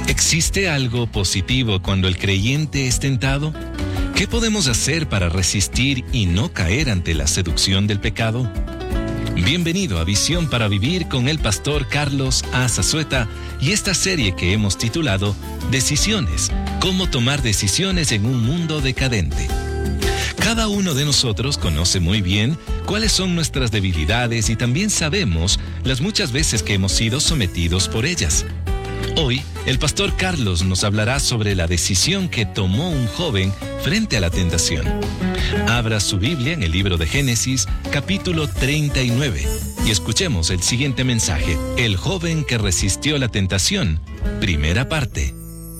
¿Existe algo positivo cuando el creyente es tentado? ¿Qué podemos hacer para resistir y no caer ante la seducción del pecado? Bienvenido a Visión para Vivir con el pastor Carlos A. Zazueta y esta serie que hemos titulado Decisiones, cómo tomar decisiones en un mundo decadente. Cada uno de nosotros conoce muy bien cuáles son nuestras debilidades y también sabemos las muchas veces que hemos sido sometidos por ellas. Hoy, el pastor Carlos nos hablará sobre la decisión que tomó un joven frente a la tentación. Abra su Biblia en el libro de Génesis, capítulo 39, y escuchemos el siguiente mensaje: El joven que resistió la tentación, primera parte.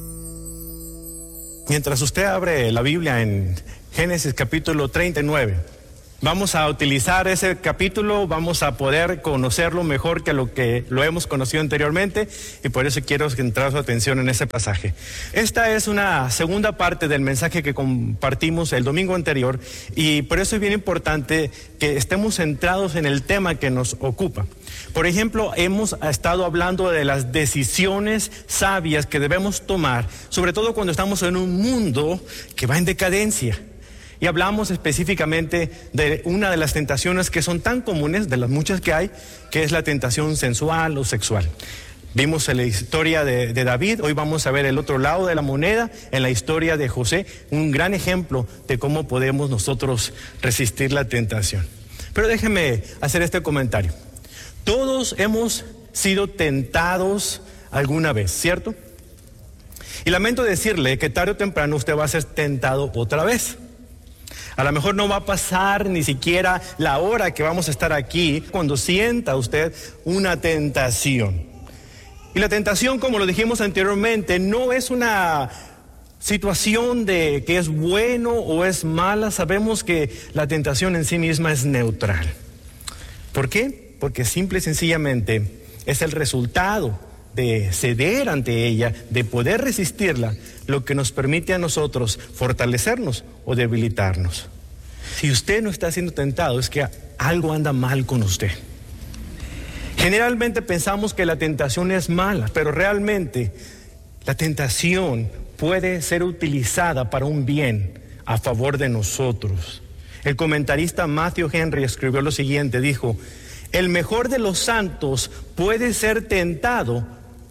Mientras usted abre la Biblia en Génesis capítulo 39, vamos a utilizar ese capítulo, vamos a poder conocerlo mejor que lo hemos conocido anteriormente, y por eso quiero centrar su atención en ese pasaje. Esta es una segunda parte del mensaje que compartimos el domingo anterior, y por eso es bien importante que estemos centrados en el tema que nos ocupa. Por ejemplo, hemos estado hablando de las decisiones sabias que debemos tomar, sobre todo cuando estamos en un mundo que va en decadencia. Y hablamos específicamente de una de las tentaciones que son tan comunes, de las muchas que hay, que es la tentación sensual o sexual. Vimos en la historia de David, hoy vamos a ver el otro lado de la moneda, en la historia de José, un gran ejemplo de cómo podemos nosotros resistir la tentación. Pero déjeme hacer este comentario. Todos hemos sido tentados alguna vez, ¿cierto? Y lamento decirle que tarde o temprano usted va a ser tentado otra vez. A lo mejor no va a pasar ni siquiera la hora que vamos a estar aquí cuando sienta usted una tentación. Y la tentación, como lo dijimos anteriormente, no es una situación de que es bueno o es mala. Sabemos que la tentación en sí misma es neutral. ¿Por qué? Porque simple y sencillamente es el resultado de ceder ante ella, de poder resistirla, lo que nos permite a nosotros fortalecernos o debilitarnos. Si usted no está siendo tentado, es que algo anda mal con usted. Generalmente pensamos que la tentación es mala, pero realmente la tentación puede ser utilizada para un bien a favor de nosotros. El comentarista Matthew Henry escribió lo siguiente, dijo: el mejor de los santos puede ser tentado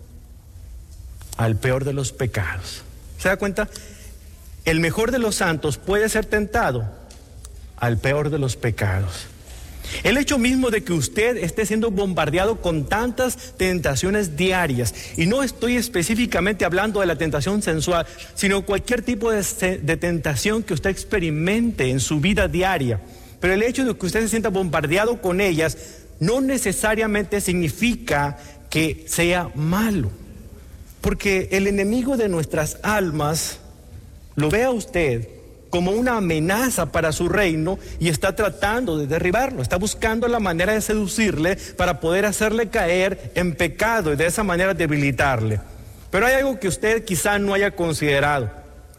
al peor de los pecados. ¿Se da cuenta? El mejor de los santos puede ser tentado al peor de los pecados. El hecho mismo de que usted esté siendo bombardeado con tantas tentaciones diarias, y no estoy específicamente hablando de la tentación sensual, sino cualquier tipo de tentación que usted experimente en su vida diaria, pero el hecho de que usted se sienta bombardeado con ellas no necesariamente significa que sea malo. Porque el enemigo de nuestras almas lo ve a usted como una amenaza para su reino y está tratando de derribarlo, está buscando la manera de seducirle para poder hacerle caer en pecado y de esa manera debilitarle. Pero hay algo que usted quizá no haya considerado,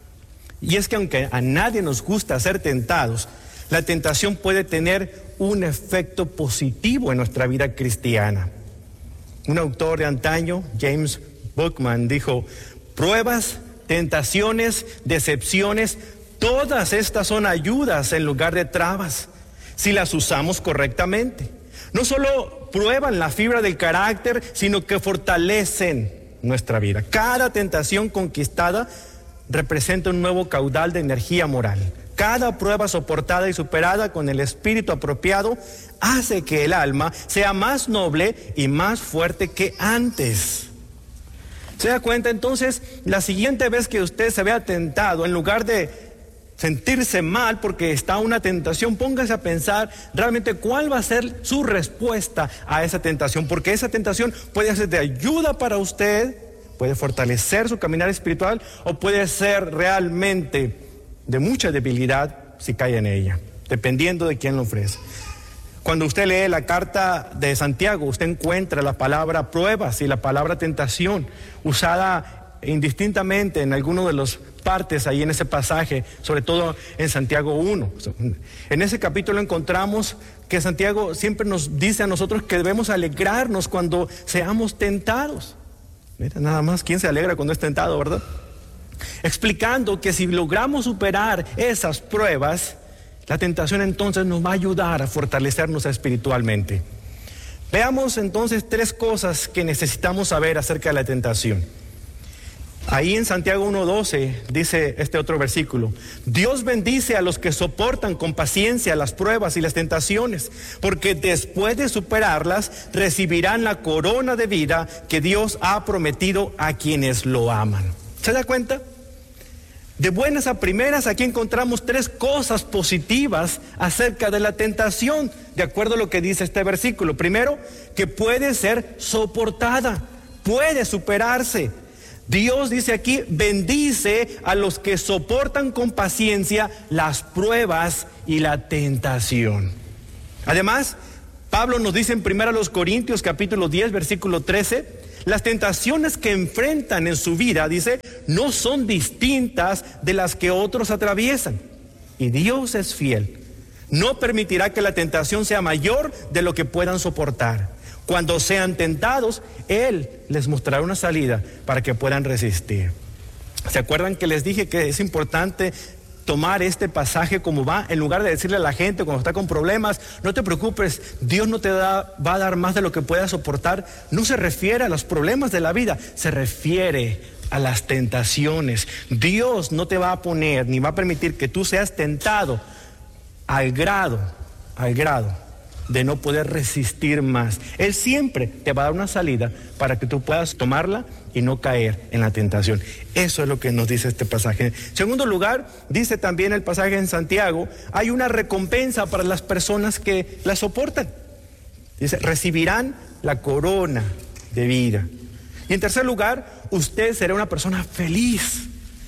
y es que aunque a nadie nos gusta ser tentados, la tentación puede tener un efecto positivo en nuestra vida cristiana. Un autor de antaño, James Buckman, dijo: pruebas, tentaciones, decepciones, todas estas son ayudas en lugar de trabas, si las usamos correctamente. No solo prueban la fibra del carácter, sino que fortalecen nuestra vida. Cada tentación conquistada representa un nuevo caudal de energía moral. Cada prueba soportada y superada con el espíritu apropiado hace que el alma sea más noble y más fuerte que antes. ¿Se da cuenta? Entonces, la siguiente vez que usted se vea tentado, en lugar de sentirse mal porque está una tentación, póngase a pensar realmente cuál va a ser su respuesta a esa tentación, porque esa tentación puede ser de ayuda para usted, puede fortalecer su caminar espiritual, o puede ser realmente de mucha debilidad si cae en ella, dependiendo de quién lo ofrece. Cuando usted lee la carta de Santiago, usted encuentra la palabra pruebas y la palabra tentación usada indistintamente en alguno de los partes ahí en ese pasaje, sobre todo en Santiago 1. En ese capítulo encontramos que Santiago siempre nos dice a nosotros que debemos alegrarnos cuando seamos tentados. Mira, nada más, ¿quién se alegra cuando es tentado, verdad? Explicando que si logramos superar esas pruebas, la tentación entonces nos va a ayudar a fortalecernos espiritualmente. Veamos entonces 3 cosas que necesitamos saber acerca de la tentación. Ahí en Santiago 1:12 dice este otro versículo: Dios bendice a los que soportan con paciencia las pruebas y las tentaciones, porque después de superarlas recibirán la corona de vida que Dios ha prometido a quienes lo aman. ¿Se da cuenta? De buenas a primeras, aquí encontramos 3 cosas positivas acerca de la tentación, de acuerdo a lo que dice este versículo. Primero, que puede ser soportada, puede superarse. Dios dice aquí, bendice a los que soportan con paciencia las pruebas y la tentación. Además, Pablo nos dice en 1 Corintios capítulo 10, versículo 13, las tentaciones que enfrentan en su vida, dice, no son distintas de las que otros atraviesan. Y Dios es fiel. No permitirá que la tentación sea mayor de lo que puedan soportar. Cuando sean tentados, Él les mostrará una salida para que puedan resistir. ¿Se acuerdan que les dije que es importante tomar este pasaje como va? En lugar de decirle a la gente cuando está con problemas, no te preocupes, Dios no te va a dar más de lo que puedas soportar. No se refiere a los problemas de la vida, se refiere a las tentaciones. Dios no te va a poner ni va a permitir que tú seas tentado al grado de no poder resistir más. Él siempre te va a dar una salida para que tú puedas tomarla y no caer en la tentación. Eso es lo que nos dice este pasaje. En segundo lugar, dice también el pasaje en Santiago, hay una recompensa para las personas que la soportan. Dice, recibirán la corona de vida. Y en tercer lugar, usted será una persona feliz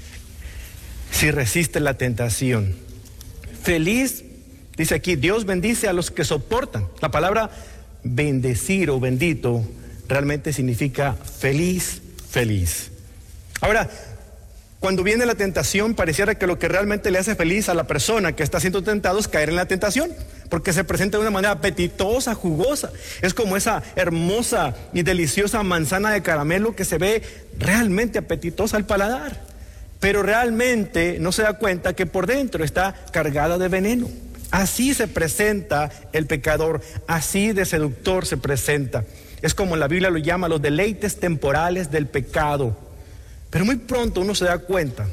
si resiste la tentación. Feliz. Dice aquí, Dios bendice a los que soportan. La palabra bendecir o bendito realmente significa feliz, feliz. Ahora, cuando viene la tentación, pareciera que lo que realmente le hace feliz a la persona que está siendo tentado es caer en la tentación, porque se presenta de una manera apetitosa, jugosa. Es como esa hermosa y deliciosa manzana de caramelo que se ve realmente apetitosa al paladar, pero realmente no se da cuenta que por dentro está cargada de veneno. Así se presenta el pecador, así de seductor se presenta. Es como la Biblia lo llama, los deleites temporales del pecado. Pero muy pronto uno se da cuenta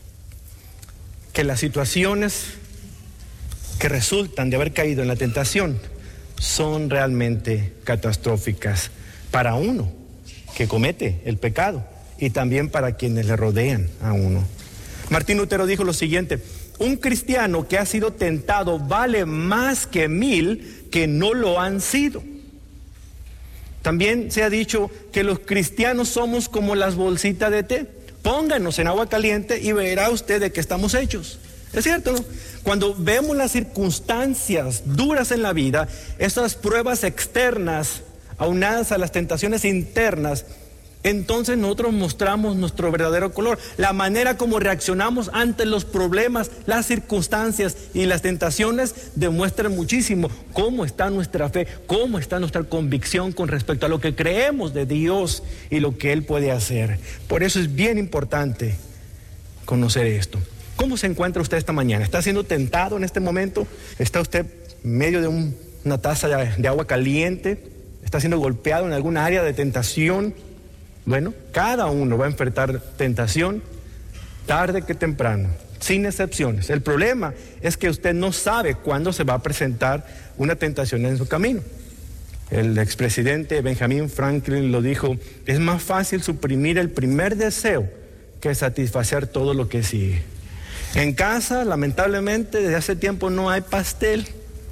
que las situaciones que resultan de haber caído en la tentación son realmente catastróficas para uno que comete el pecado y también para quienes le rodean a uno. Martín Lutero dijo lo siguiente: un cristiano que ha sido tentado vale más que 1000 que no lo han sido. También se ha dicho que los cristianos somos como las bolsitas de té. Pónganos en agua caliente y verá usted de qué estamos hechos. Es cierto, ¿no? Cuando vemos las circunstancias duras en la vida, esas pruebas externas aunadas a las tentaciones internas, entonces nosotros mostramos nuestro verdadero color, la manera como reaccionamos ante los problemas, las circunstancias y las tentaciones demuestran muchísimo cómo está nuestra fe, cómo está nuestra convicción con respecto a lo que creemos de Dios y lo que Él puede hacer. Por eso es bien importante conocer esto. ¿Cómo se encuentra usted esta mañana? ¿Está siendo tentado en este momento? ¿Está usted en medio de una taza de agua caliente? ¿Está siendo golpeado en alguna área de tentación? Bueno, cada uno va a enfrentar tentación tarde que temprano, sin excepciones. El problema es que usted no sabe cuándo se va a presentar una tentación en su camino. El expresidente Benjamin Franklin lo dijo: es más fácil suprimir el primer deseo que satisfacer todo lo que sigue. En casa, lamentablemente, desde hace tiempo no hay pastel.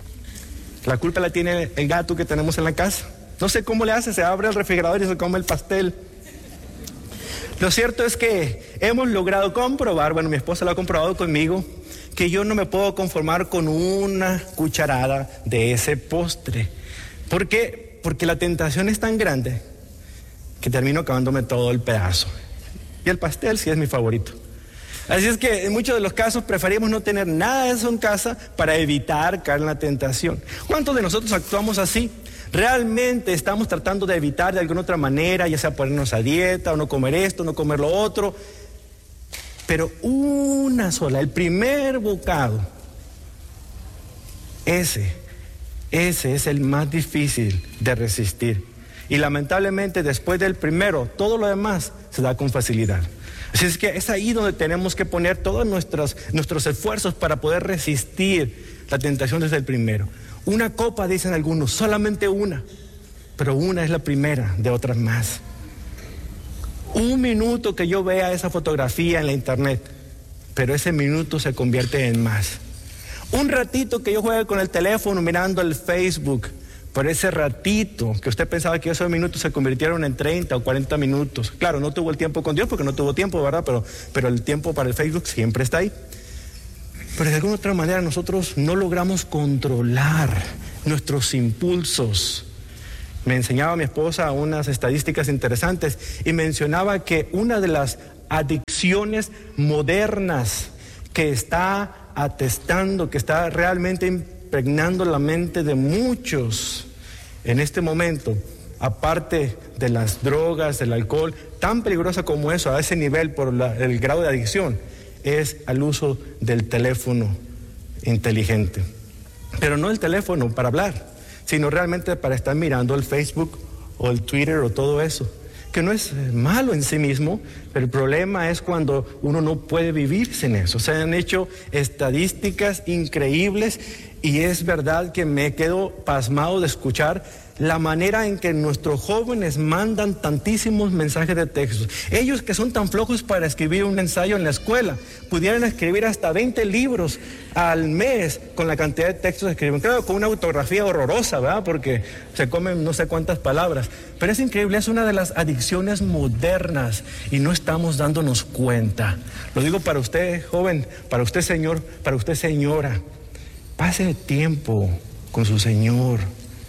La culpa la tiene el gato que tenemos en la casa. No sé cómo le hace, se abre el refrigerador y se come el pastel. Lo cierto es que hemos logrado comprobar, bueno, mi esposa lo ha comprobado conmigo, que yo no me puedo conformar con una cucharada de ese postre. ¿Por qué? Porque la tentación es tan grande que termino acabándome todo el pedazo. Y el pastel sí es mi favorito. Así es que en muchos de los casos preferimos no tener nada de eso en casa para evitar caer en la tentación. ¿Cuántos de nosotros actuamos así? Realmente estamos tratando de evitar de alguna otra manera, ya sea ponernos a dieta, o no comer esto, no comer lo otro. Pero una sola, el primer bocado, ese es el más difícil de resistir. Y lamentablemente después del primero, todo lo demás se da con facilidad. Así es que es ahí donde tenemos que poner todos nuestros esfuerzos para poder resistir la tentación desde el primero. Una copa, dicen algunos, solamente una, pero una es la primera de otras más. Un minuto que yo vea esa fotografía en la internet, pero ese minuto se convierte en más. Un ratito que yo juegue con el teléfono mirando el Facebook, pero ese ratito que usted pensaba que esos minutos se convirtieron en 30 o 40 minutos. Claro, no tuvo el tiempo con Dios porque no tuvo tiempo, ¿verdad? Pero el tiempo para el Facebook siempre está ahí. Pero de alguna otra manera nosotros no logramos controlar nuestros impulsos. Me enseñaba mi esposa unas estadísticas interesantes y mencionaba que una de las adicciones modernas que está atestando, que está realmente impregnando la mente de muchos en este momento, aparte de las drogas, del alcohol, tan peligrosa como eso, a ese nivel por el grado de adicción, es al uso del teléfono inteligente. Pero no el teléfono para hablar, sino realmente para estar mirando el Facebook o el Twitter o todo eso, que no es malo en sí mismo, pero el problema es cuando uno no puede vivir sin eso. Se han hecho estadísticas increíbles y es verdad que me quedo pasmado de escuchar la manera en que nuestros jóvenes mandan tantísimos mensajes de textos. Ellos que son tan flojos para escribir un ensayo en la escuela, pudieran escribir hasta 20 libros al mes con la cantidad de textos que escriben. Claro, con una ortografía horrorosa, ¿verdad? Porque se comen no sé cuántas palabras. Pero es increíble, es una de las adicciones modernas y no estamos dándonos cuenta. Lo digo para usted, joven, para usted, señor, para usted, señora. Pase tiempo con su Señor.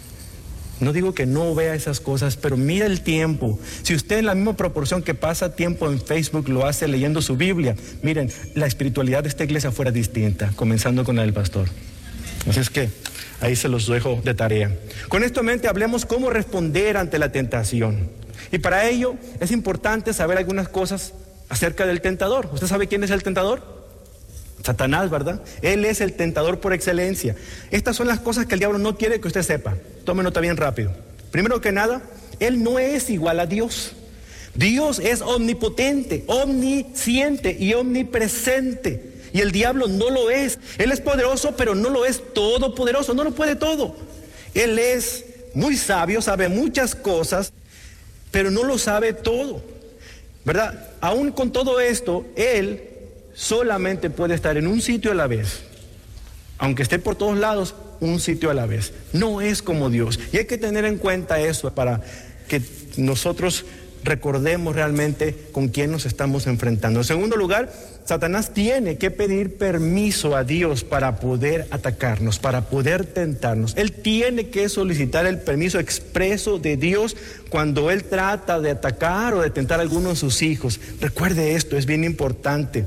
No digo que no vea esas cosas, pero mira el tiempo. Si usted en la misma proporción que pasa tiempo en Facebook lo hace leyendo su Biblia, miren, la espiritualidad de esta iglesia fuera distinta, comenzando con la del pastor. Así es que ahí se los dejo de tarea. Con esto en mente, hablemos cómo responder ante la tentación. Y para ello es importante saber algunas cosas acerca del tentador. ¿Usted sabe quién es el tentador? Satanás, ¿verdad? Él es el tentador por excelencia. Estas son las cosas que el diablo no quiere que usted sepa. Tome nota bien rápido. Primero que nada, él no es igual a Dios. Dios es omnipotente, omnisciente y omnipresente. Y el diablo no lo es. Él es poderoso, pero no lo es todopoderoso. No lo puede todo. Él es muy sabio, sabe muchas cosas, pero no lo sabe todo, ¿verdad? Aún con todo esto, él solamente puede estar en un sitio a la vez. Aunque esté por todos lados, un sitio a la vez. No es como Dios. Y hay que tener en cuenta eso para que nosotros recordemos realmente con quién nos estamos enfrentando. En segundo lugar, Satanás tiene que pedir permiso a Dios para poder atacarnos, para poder tentarnos. Él tiene que solicitar el permiso expreso de Dios cuando él trata de atacar o de tentar a alguno de sus hijos. Recuerde esto, es bien importante.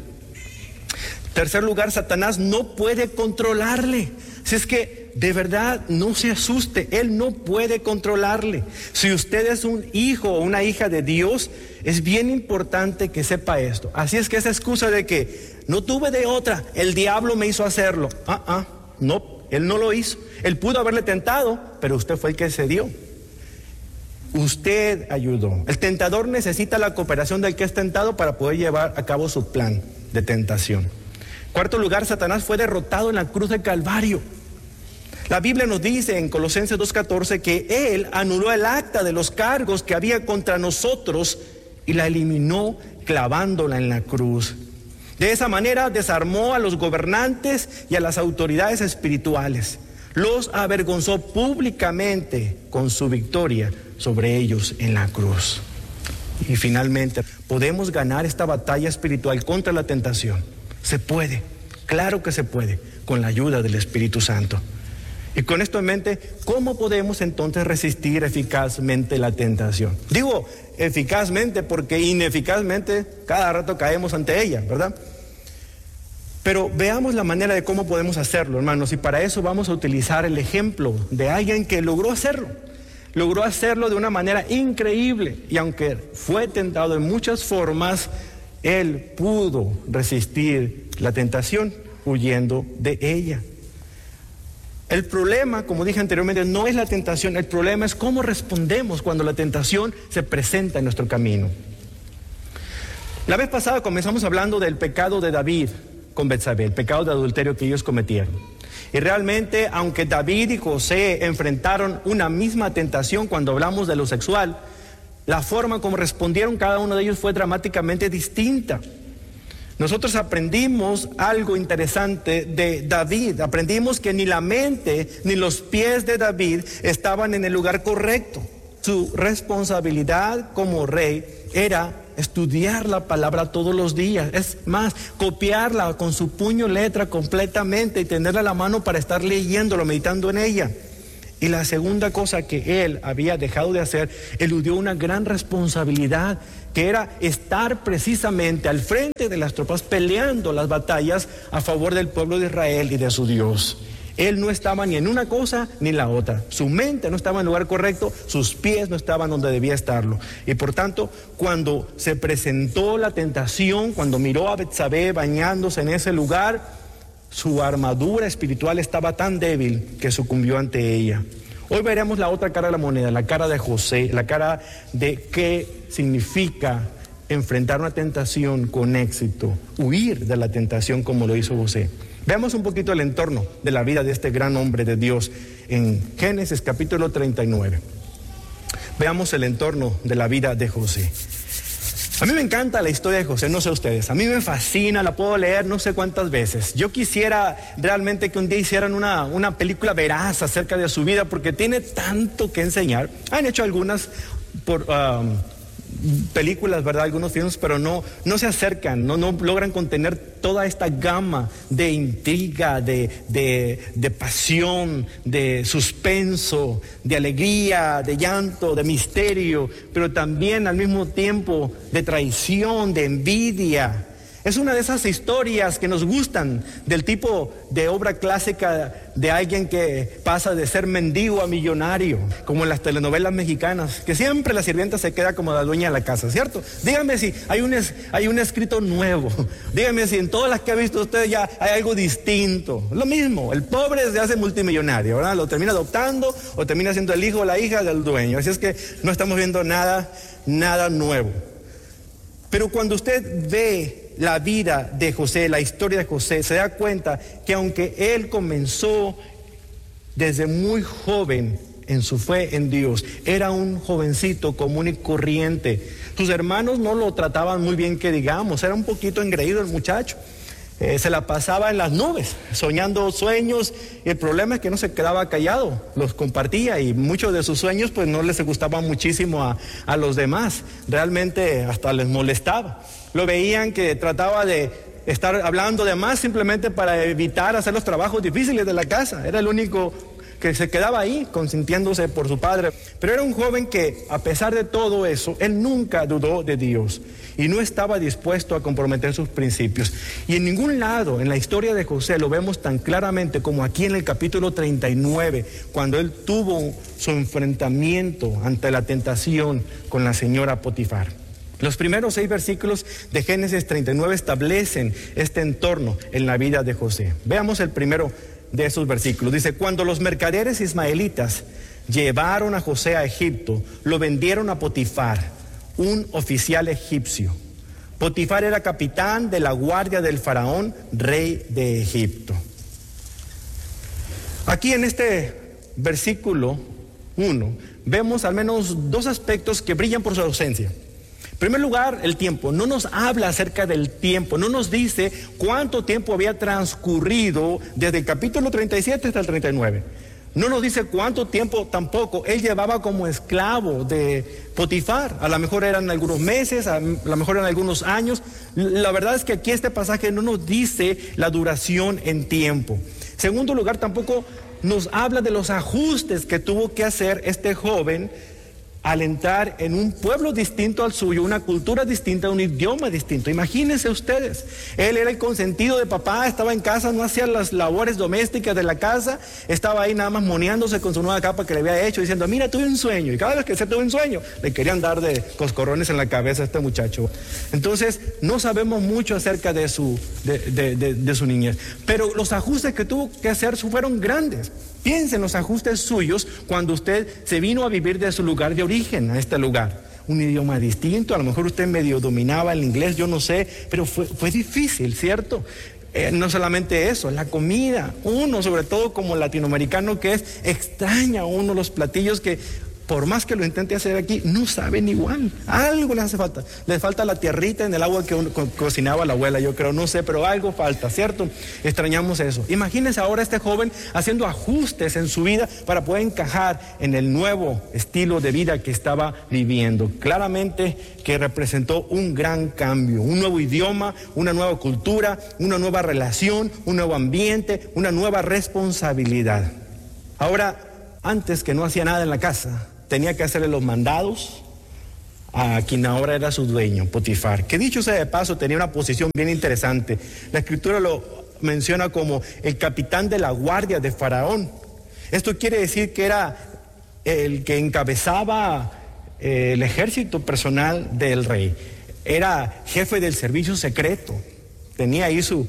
Tercer lugar, Satanás no puede controlarle. Si es que de verdad no se asuste, él no puede controlarle. Si usted es un hijo o una hija de Dios, es bien importante que sepa esto. Así es que esa excusa de que no tuve de otra, el diablo me hizo hacerlo. No, él no lo hizo. Él pudo haberle tentado, pero usted fue el que cedió. Usted ayudó. El tentador necesita la cooperación del que es tentado para poder llevar a cabo su plan de tentación. Cuarto lugar, Satanás fue derrotado en la cruz del Calvario. La Biblia nos dice en Colosenses 2:14 que él anuló el acta de los cargos que había contra nosotros y la eliminó clavándola en la cruz. De esa manera desarmó a los gobernantes y a las autoridades espirituales. Los avergonzó públicamente con su victoria sobre ellos en la cruz. Y finalmente, podemos ganar esta batalla espiritual contra la tentación. Se puede, claro que se puede, con la ayuda del Espíritu Santo. Y con esto en mente, ¿cómo podemos entonces resistir eficazmente la tentación? Digo eficazmente porque ineficazmente cada rato caemos ante ella, ¿verdad? Pero veamos la manera de cómo podemos hacerlo, hermanos, y para eso vamos a utilizar el ejemplo de alguien que logró hacerlo. logró hacerlo de una manera increíble. Y aunque fue tentado en muchas formas, él pudo resistir la tentación huyendo de ella. El problema, como dije anteriormente, no es la tentación, el problema es cómo respondemos cuando la tentación se presenta en nuestro camino. La vez pasada comenzamos hablando del pecado de David con Betsabé, el pecado de adulterio que ellos cometieron. Y realmente, aunque David y José enfrentaron una misma tentación cuando hablamos de lo sexual, la forma como respondieron cada uno de ellos fue dramáticamente distinta. Nosotros aprendimos algo interesante de David. Aprendimos que ni la mente ni los pies de David estaban en el lugar correcto. Su responsabilidad como rey era estudiar la palabra todos los días. Es más, copiarla con su puño letra completamente y tenerla a la mano para estar leyéndolo, meditando en ella. Y la segunda cosa que él había dejado de hacer, eludió una gran responsabilidad, que era estar precisamente al frente de las tropas peleando las batallas a favor del pueblo de Israel y de su Dios. Él no estaba ni en una cosa ni en la otra. Su mente no estaba en el lugar correcto, sus pies no estaban donde debía estarlo. Y por tanto, cuando se presentó la tentación, cuando miró a Betsabé bañándose en ese lugar, su armadura espiritual estaba tan débil que sucumbió ante ella. Hoy veremos la otra cara de la moneda, la cara de José, la cara de qué significa enfrentar una tentación con éxito, huir de la tentación como lo hizo José. Veamos un poquito el entorno de la vida de este gran hombre de Dios en Génesis capítulo 39. Veamos el entorno de la vida de José. A mí me encanta la historia de José, no sé ustedes, a mí me fascina, la puedo leer no sé cuántas veces. Yo quisiera realmente que un día hicieran una película veraz acerca de su vida, porque tiene tanto que enseñar. Han hecho algunas por películas, ¿verdad? Algunos filmes, pero no se acercan, no logran contener toda esta gama de intriga, de pasión, de suspenso, de alegría, de llanto, de misterio, pero también al mismo tiempo de traición, de envidia. Es una de esas historias que nos gustan, del tipo de obra clásica de alguien que pasa de ser mendigo a millonario, como en las telenovelas mexicanas, que siempre la sirvienta se queda como la dueña de la casa, ¿cierto? Díganme si hay un escrito nuevo, díganme si en todas las que ha visto usted ya hay algo distinto. Lo mismo, el pobre se hace multimillonario, ¿verdad? Lo termina adoptando o termina siendo el hijo o la hija del dueño. Así es que no estamos viendo nada nuevo. Pero cuando usted ve la vida de José, la historia de José, se da cuenta que aunque él comenzó desde muy joven en su fe en Dios, era un jovencito común y corriente. Sus hermanos no lo trataban muy bien, que digamos, era un poquito engreído el muchacho. Se la pasaba en las nubes, soñando sueños, y el problema es que no se quedaba callado, los compartía, y muchos de sus sueños pues no les gustaban muchísimo a los demás, realmente hasta les molestaba. Lo veían que trataba de estar hablando de más simplemente para evitar hacer los trabajos difíciles de la casa, era el único que se quedaba ahí consintiéndose por su padre. Pero era un joven que, a pesar de todo eso, él nunca dudó de Dios y no estaba dispuesto a comprometer sus principios. Y en ningún lado en la historia de José lo vemos tan claramente como aquí en el capítulo 39, cuando él tuvo su enfrentamiento ante la tentación con la señora Potifar. Los primeros 6 versículos de Génesis 39 establecen este entorno en la vida de José. Veamos el primero de esos versículos. Dice: cuando los mercaderes ismaelitas llevaron a José a Egipto, lo vendieron a Potifar, un oficial egipcio. Potifar era capitán de la guardia del faraón, rey de Egipto. Aquí en este versículo 1 vemos al menos 2 aspectos que brillan por su ausencia. En primer lugar, el tiempo. No nos habla acerca del tiempo, no nos dice cuánto tiempo había transcurrido desde el capítulo 37 hasta el 39. No nos dice cuánto tiempo tampoco él llevaba como esclavo de Potifar. A lo mejor eran algunos meses, a lo mejor eran algunos años. La verdad es que aquí este pasaje no nos dice la duración en tiempo. En segundo lugar, tampoco nos habla de los ajustes que tuvo que hacer este joven al entrar en un pueblo distinto al suyo, una cultura distinta, un idioma distinto. Imagínense ustedes, él era el consentido de papá, estaba en casa, no hacía las labores domésticas de la casa, estaba ahí nada más moneándose con su nueva capa que le había hecho, diciendo, mira, tuve un sueño, y cada vez que se tuvo un sueño, le querían dar de coscorrones en la cabeza a este muchacho. Entonces, no sabemos mucho acerca de su niñez, pero los ajustes que tuvo que hacer fueron grandes. Piensen los ajustes suyos cuando usted se vino a vivir de su lugar de origen a este lugar. Un idioma distinto, a lo mejor usted medio dominaba el inglés, yo no sé, pero fue difícil, ¿cierto? No solamente eso, la comida. Uno, sobre todo como latinoamericano que es, extraña a uno los platillos que por más que lo intente hacer aquí, no saben igual. Algo les hace falta. Les falta la tierrita en el agua que cocinaba la abuela, yo creo, no sé, pero algo falta, ¿cierto? Extrañamos eso. Imagínense ahora este joven haciendo ajustes en su vida para poder encajar en el nuevo estilo de vida que estaba viviendo. Claramente que representó un gran cambio, un nuevo idioma, una nueva cultura, una nueva relación, un nuevo ambiente, una nueva responsabilidad. Ahora, antes que no hacía nada en la casa, tenía que hacerle los mandados a quien ahora era su dueño, Potifar, que dicho sea de paso tenía una posición bien interesante. La escritura lo menciona como el capitán de la guardia de Faraón. Esto quiere decir que era el que encabezaba el ejército personal del rey. Era jefe del servicio secreto. Tenía ahí su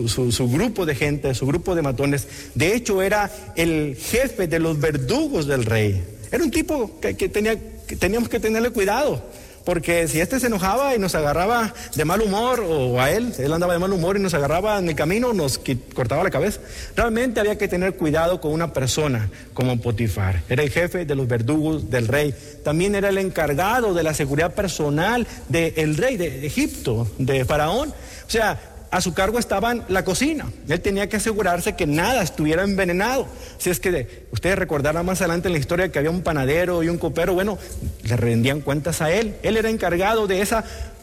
grupo de gente, su grupo de matones. De hecho, era el jefe de los verdugos del rey. Era un tipo que teníamos que tenerle cuidado, porque si este se enojaba y nos agarraba de mal humor, o a él andaba de mal humor y nos agarraba en el camino, nos cortaba la cabeza. Realmente había que tener cuidado con una persona como Potifar. Era el jefe de los verdugos del rey. También era el encargado de la seguridad personal del rey de Egipto, de Faraón. O sea, a su cargo estaba la cocina. Él tenía que asegurarse que nada estuviera envenenado. Si es que ustedes recordarán más adelante en la historia que había un panadero y un copero, bueno, le rendían cuentas a él. Él era encargado de esa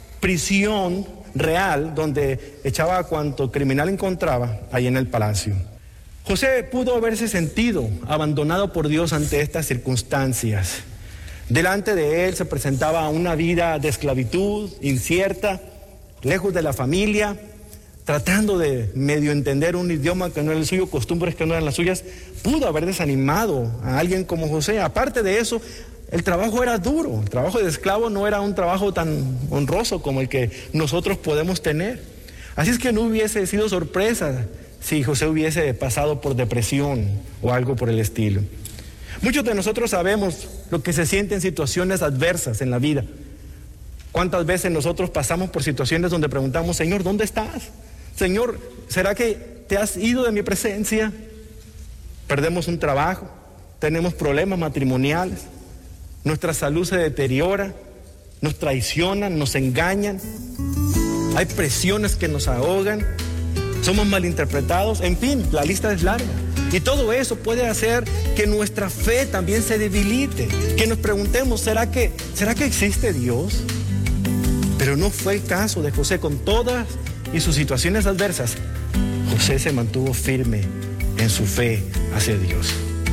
prisión real donde echaba a cuanto criminal encontraba ahí en el palacio. José pudo haberse sentido abandonado por Dios ante estas circunstancias. Delante de él se presentaba una vida de esclavitud incierta, lejos de la familia, tratando de medio entender un idioma que no era el suyo, costumbres que no eran las suyas. Pudo haber desanimado a alguien como José. Aparte de eso, el trabajo era duro. El trabajo de esclavo no era un trabajo tan honroso como el que nosotros podemos tener. Así es que no hubiese sido sorpresa si José hubiese pasado por depresión o algo por el estilo. Muchos de nosotros sabemos lo que se siente en situaciones adversas en la vida. ¿Cuántas veces nosotros pasamos por situaciones donde preguntamos, Señor, ¿dónde estás? Señor, ¿será que te has ido de mi presencia? Perdemos un trabajo, tenemos problemas matrimoniales, nuestra salud se deteriora, nos traicionan, nos engañan, hay presiones que nos ahogan, somos malinterpretados, en fin, la lista es larga. Y todo eso puede hacer que nuestra fe también se debilite, que nos preguntemos, ¿será que existe Dios? Pero no fue el caso de José. Con todas y sus situaciones adversas, José se mantuvo firme en su fe hacia Dios.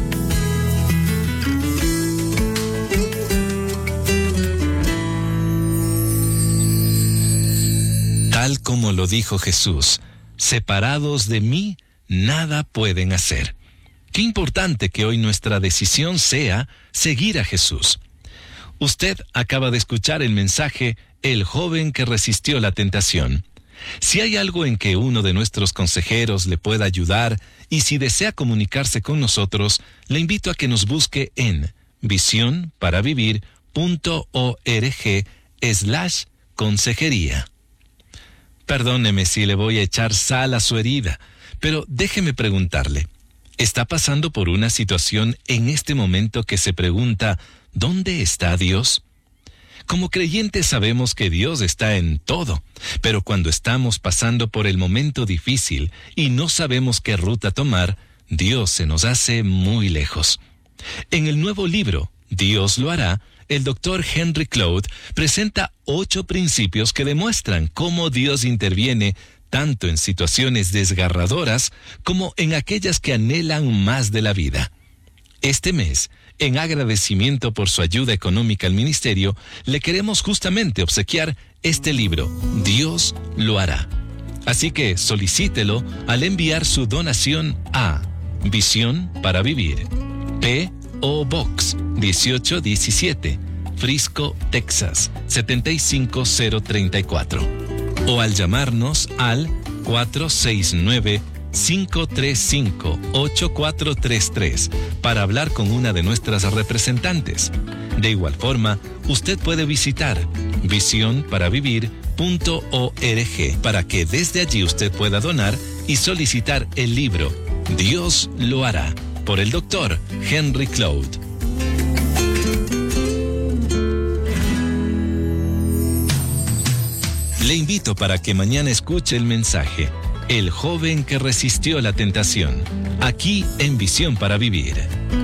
Tal como lo dijo Jesús, separados de mí, nada pueden hacer. Qué importante que hoy nuestra decisión sea seguir a Jesús. Usted acaba de escuchar el mensaje El joven que resistió la tentación. Si hay algo en que uno de nuestros consejeros le pueda ayudar y si desea comunicarse con nosotros, le invito a que nos busque en visionparavivir.org/consejería. Perdóneme si le voy a echar sal a su herida, pero déjeme preguntarle, ¿está pasando por una situación en este momento que se pregunta, ¿dónde está Dios? Como creyentes sabemos que Dios está en todo, pero cuando estamos pasando por el momento difícil y no sabemos qué ruta tomar, Dios se nos hace muy lejos. En el nuevo libro, Dios lo hará, el Dr. Henry Cloud presenta 8 principios que demuestran cómo Dios interviene tanto en situaciones desgarradoras como en aquellas que anhelan más de la vida. Este mes, En agradecimiento por su ayuda económica al ministerio, le queremos justamente obsequiar este libro, Dios lo hará. Así que solicítelo al enviar su donación a Visión para Vivir, P.O. Box 1817, Frisco, Texas 75034, o al llamarnos al 469-535-8433 para hablar con una de nuestras representantes. De igual forma, usted puede visitar visionparavivir.org para que desde allí usted pueda donar y solicitar el libro Dios lo hará, por el Dr. Henry Cloud. Le invito para que mañana escuche el mensaje El joven que resistió la tentación, aquí en Visión para Vivir.